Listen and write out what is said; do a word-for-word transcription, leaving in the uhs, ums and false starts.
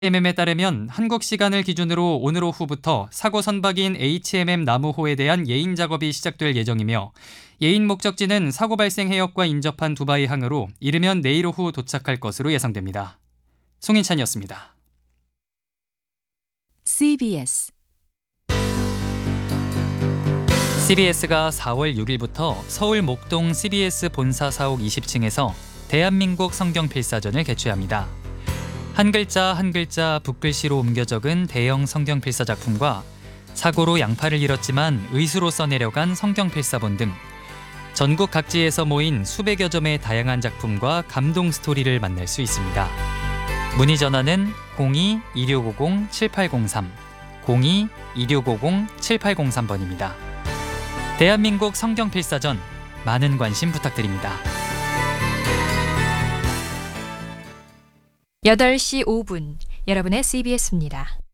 에이치엠엠에 따르면 한국 시간을 기준으로 오늘 오후부터 사고 선박인 에이치엠엠 나무호에 대한 예인 작업이 시작될 예정이며 예인 목적지는 사고 발생 해역과 인접한 두바이 항으로 이르면 내일 오후 도착할 것으로 예상됩니다. 송인찬이었습니다. 씨비에스 씨비에스가 사월 육일부터 서울 목동 씨비에스 본사 사옥 이십 층에서 대한민국 성경필사전을 개최합니다. 한 글자 한 글자 붓글씨로 옮겨 적은 대형 성경필사 작품과 사고로 양팔을 잃었지만 의수로 써내려간 성경필사본 등 전국 각지에서 모인 수백여 점의 다양한 작품과 감동 스토리를 만날 수 있습니다. 문의 전화는 공이 이육오공 칠팔공삼, 공이 이육오공 칠팔공삼 번입니다. 대한민국 성경필사전 많은 관심 부탁드립니다. 여덟 시 오 분 여러분의 씨비에스입니다.